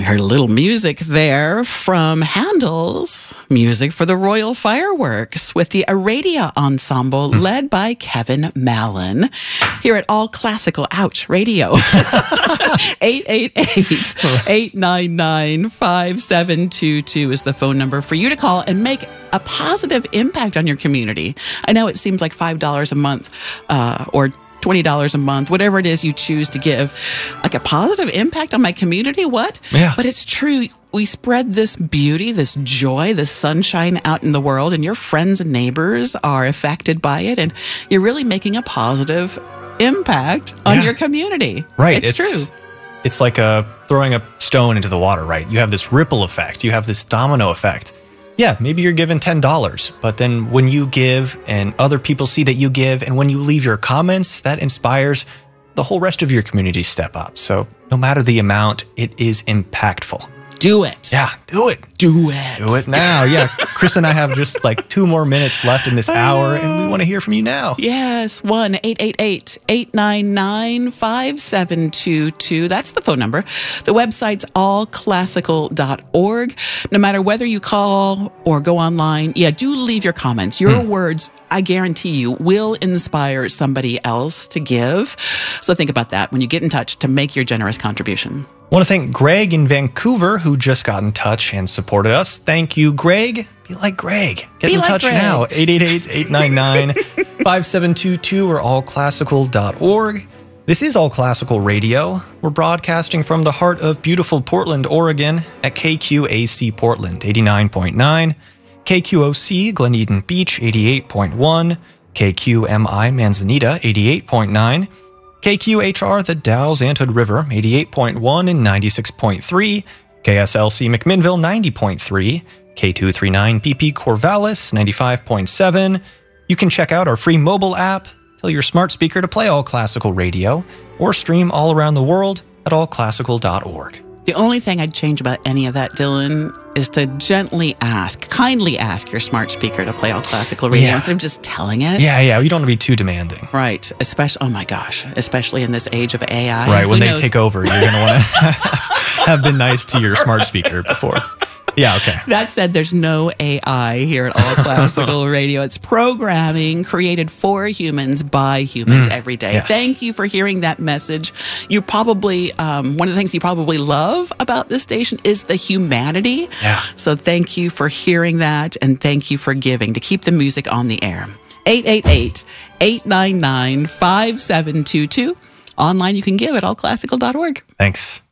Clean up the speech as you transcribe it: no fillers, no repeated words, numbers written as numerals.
heard a little music there from Handel's Music for the Royal Fireworks with the Aradia Ensemble led by Kevin Mallon here at All Classical Radio. 888-899-5722 is the phone number for you to call and make a positive impact on your community. I know it seems like $5 a month or $20 a month, whatever it is you choose to give, like a positive impact on my community. What? Yeah. But it's true. We spread this beauty, this joy, this sunshine out in the world, and your friends and neighbors are affected by it, and you're really making a positive impact on your community. Right. It's true. It's like throwing a stone into the water, right? You have this ripple effect. You have this domino effect. Yeah, maybe you're given $10, but then when you give and other people see that you give, and when you leave your comments, that inspires the whole rest of your community to step up. So no matter the amount, it is impactful. Do it. Yeah, do it. Do it. Do it now. Yeah, Chris and I have just like 2 more minutes left in this hour, and we want to hear from you now. Yes, 1-888-899-5722. That's the phone number. The website's allclassical.org. No matter whether you call or go online, do leave your comments. Your words, I guarantee you, will inspire somebody else to give. So think about that when you get in touch to make your generous contribution. I want to thank Greg in Vancouver, who just got in touch and supported us. Thank you, Greg. Be like Greg. Get in touch now. 888-899-5722 or allclassical.org. This is All Classical Radio. We're broadcasting from the heart of beautiful Portland, Oregon at KQAC Portland, 89.9, KQOC Glen Eden Beach, 88.1, KQMI Manzanita, 88.9, KQHR The Dalles Anthood River, 88.1 and 96.3, KSLC McMinnville, 90.3, K239BP Corvallis, 95.7. You can check out our free mobile app, tell your smart speaker to play All Classical Radio, or stream all around the world at allclassical.org. The only thing I'd change about any of that, Dylan, is to kindly ask your smart speaker to play All Classical Radio instead of just telling it. Yeah, you don't want to be too demanding. Right. Especially in this age of AI. Right, when they take over, you're going to want to have been nice to your smart speaker before. Yeah, okay. That said, there's no AI here at All Classical Radio. It's programming created for humans by humans every day. Yes. Thank you for hearing that message. You probably, one of the things you probably love about this station is the humanity. Yeah. So thank you for hearing that, and thank you for giving to keep the music on the air. 888-899-5722. Online you can give at allclassical.org. Thanks.